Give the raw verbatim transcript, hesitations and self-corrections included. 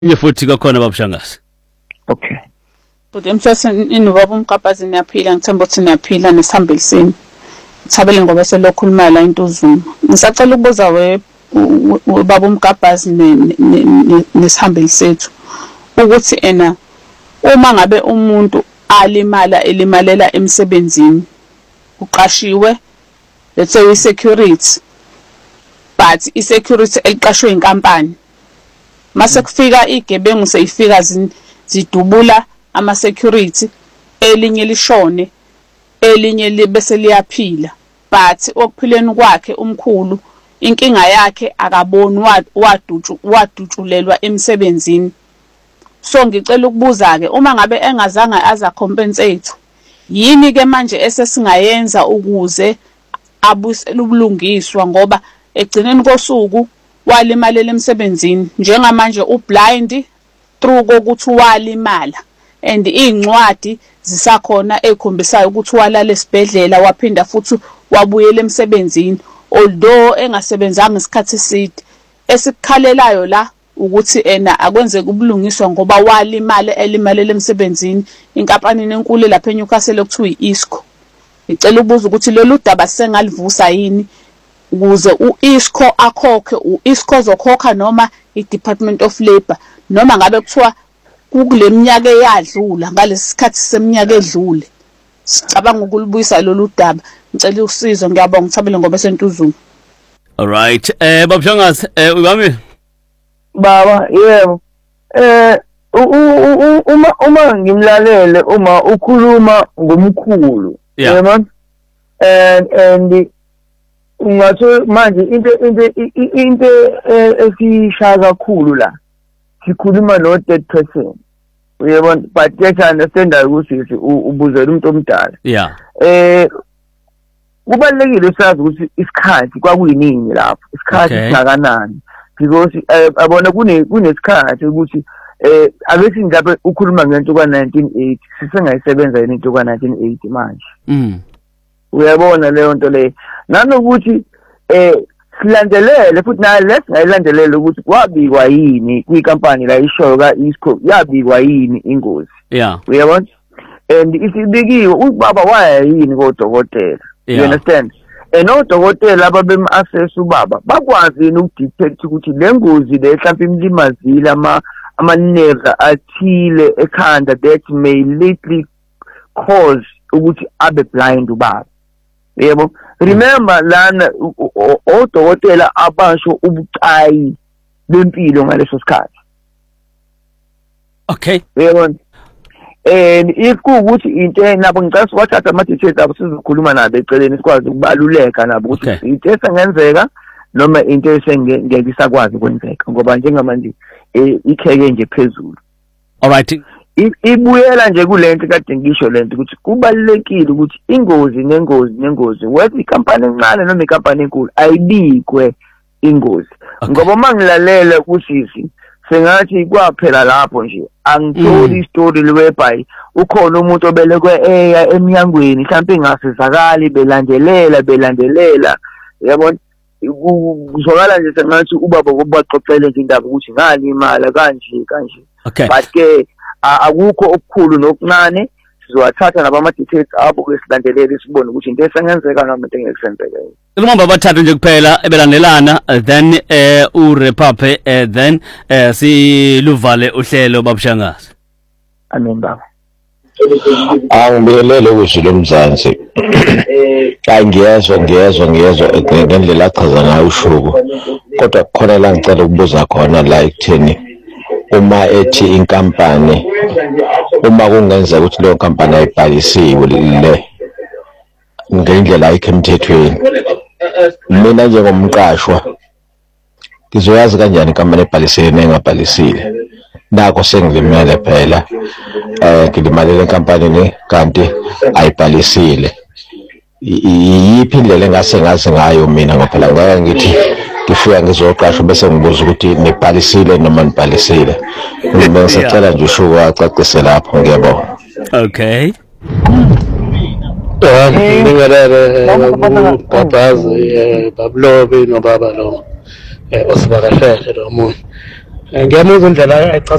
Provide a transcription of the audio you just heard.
Nje futhi kwakhona babushangazi. Okay. But emsasini inobaba uMqapazi niyaphila ngithemba ukuthi niyaphila nesihambisini. Ngithabele ngoba selokhuluma la intuzuma. Ngisacela ukubuza we ubaba uMqapazi nesihambeli sethu ukuthi ena uma ngabe umuntu alimala elimalela emsebenzini uqashiwe let's say security but i-security eliqashwe inkampani mase kufika igebengu seyifika zidubula ama security elinye lishone elinye libese liyaphila but okuphileni kwakhe umkhulu inkinga yakhe akaboni wadutshu wadutshulelwa emsebenzini. So ngicela ukubuza ke uma ngabe engazange aza compensate yini ke manje esesingayenza ukuze abusele ubulungiswa ngoba egcineni kosuku walimalela emsebenzini njengamanje ublind through kokuthi walimala and incwadi zisakhona ekhombisayo ukuthi walala esibhedlela waphinda futhi wabuyela emsebenzini although engasebenzanga isikhathi eside. Esikukhalelayo la ukuthi ena akwenzeke ubulungiswa ngoba walimala elimalela emsebenzini inkampani enkulu lapha eNewcastle okuthiwa iISCO. Ngicela ukubuza ukuthi lolu daba sengalivusa yini ukuze uISCO akhokhe uISCO zokhokha noma iDepartment of Labour noma ngabe kuthiwa kule minyaka eyadlula ngalesi sikhathi seminyaka edlule sicabanga ukulibuyisa lolu daba. Ngicela usizo ngiyabonga ngithabele ngoba sentuzuma. All right eh babushangazi eh ubami Baba yebo eh uma uma ngimlalele uma ukhuluma ngomkhulu yebo and and ungatho manje into into into esishaya kakhulu la sikhuluma no third person uyebo but yes I understand ukuthi ubuzela umuntu omdala yeah eh kubalekile usazi ukuthi isikhathi kwakuyinini lapho isikhathi singakanani because abona kune kunesikhathi ukuthi eh ake singabe ukhuluma ngento ka nineteen eighty sisengayisebenza yini into ka nineteen eighty manje mm uyabona leyo nto le nanokuthi eh silandelele futhi naye lesingayilandelele ukuthi kwabikwa yini kwikampani la ishoyo ka iSCO yabikwa yini ingozi yeah uyabona and isibikiwe ubaba waya yini kodokotela you understand and odokotela ababem assess ubaba bakwazi ukudetect ukuthi lengozi le mhlawumbe imlimazile ama ama nerves athile ekhanda that may lately cause ukuthi abe blind ubaba yebo. Remember lana odokotela abasho ubucayi bempilo ngaleso sikhathi. Okay yebo. And if kuukuthi into nabo ngicela wathatha ama details abo sizokhuluma nabo eceleni sikwazi ukubaluleka nabo ukuthi into esengenzeka noma into esengeke isakwazi ukwenzeka ngoba njengamanje ikheke nje phezulu. All right ibuyela nje kulento kade ngisho lento ukuthi kubalekile ukuthi ingozi nengozi nengozi whether ikampani encane noma ikampani enkulu ayibikwe ingozi ngoba mangilalela kusisi sengathi kwaphela lapho nje angitholi istory lwebhayi ukhona umuntu obelekwe eya eminyangweni mhlawumbe ingasizakali belandelela belandelela yabona kuzokala nje sengathi ubaba kubaxoxele nje indaba ukuthi ngalimala kanje kanje but ke akukho okukhulu nokuncane sizowathatha nabama details abo kwesilandelele sibone ukuthi into esengenzeka noma into engekenzeka. Lumamba bathathu nje kuphela ebelandelana then eh uRepape eh then eh siluvale uhlelo babushangazi. Amen baba. Angibelele kusilo mzansi. Angiyezwa ngiyezwa ngiyezwa ngendlela achaza ngayo ushuku. Kodwa khona la ngicela ukubuza khona la ekutheni uma ethi inkampani uma kungenza ukuthi leyo nkampani ayibhalisiwe le ngendlela ayikho emthethweni mina njengomqashwa ngizoyazi kanjani inkampani ebhalisile nengabhalisile nako sengilimele phela eh ngilimalela enkampanini kanti ayibhalisile yiphi indlela engase ngazi ngayo mina ngophela ngeke ngithi ngifika ngizoqasha bese ngibuza ukuthi nibhalisile noma nibhalisile mina ngisacela nje usho wacacise lapho ngiyabona. Okay eh ngingalele Babazi babulobi nobaba lo eh osibakashele lo muntu ngiyamuzwa indlela